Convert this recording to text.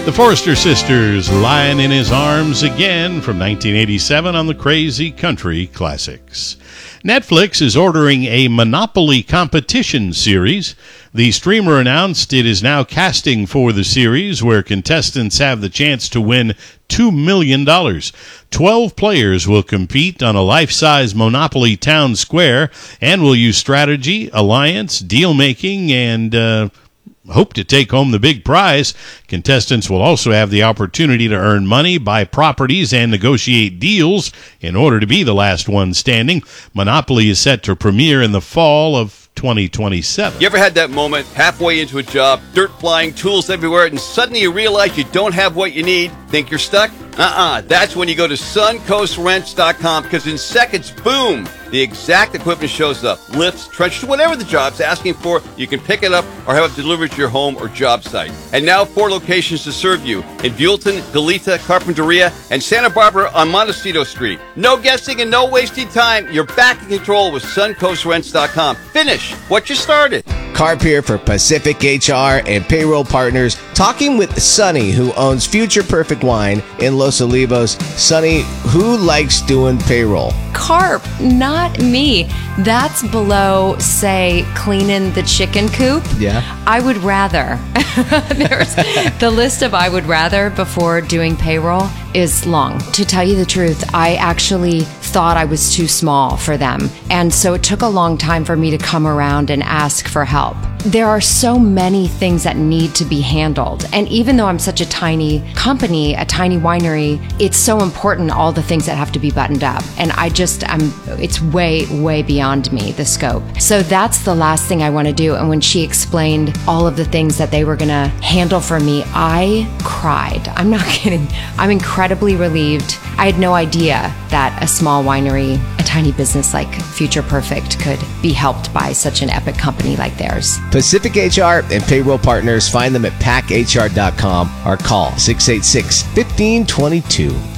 The Forrester Sisters, Lying in His Arms Again from 1987 on the Crazy Country Classics. Netflix is ordering a Monopoly competition series. The streamer announced it is now casting for the series, where contestants have the chance to win $2 million. 12 players will compete on a life-size Monopoly town square and will use strategy, alliance, deal-making, and hope to take home the big prize. Contestants will also have the opportunity to earn money, buy properties, and negotiate deals in order to be the last one standing. Monopoly is set to premiere in the fall of 2027. You ever had that moment halfway into a job, dirt flying, tools everywhere, and suddenly you realize you don't have what you need? Think you're stuck? That's when you go to suncoastrents.com, because in seconds, boom, the exact equipment shows up. Lifts, trenchers, whatever the job's asking for, you can pick it up or have it delivered to your home or job site. And now 4 locations to serve you in Buellton, Goleta, Carpinteria, and Santa Barbara on Montecito Street. No guessing and no wasting time. You're back in control with suncoastrents.com. Finish what you started. Carp here for Pacific HR and Payroll Partners, talking with Sonny, who owns Future Perfect Wine in Los Olivos. Sonny, who likes doing payroll? Carp, not me. That's below, say, cleaning the chicken coop. Yeah. I would rather. There's the list of I would rather before doing payroll is long. To tell you the truth, I actually thought I was too small for them. And so it took a long time for me to come around and ask for help. There are so many things that need to be handled. And even though I'm such a tiny company, a tiny winery, it's so important, all the things that have to be buttoned up. And it's way, way beyond me, the scope. So that's the last thing I want to do. And when she explained all of the things that they were going to handle for me, I cried. I'm not kidding. I'm incredibly relieved. I had no idea that a small winery, a tiny business like Future Perfect, could be helped by such an epic company like theirs. Pacific HR and Payroll Partners. Find them at packhr.com or call 686-1522.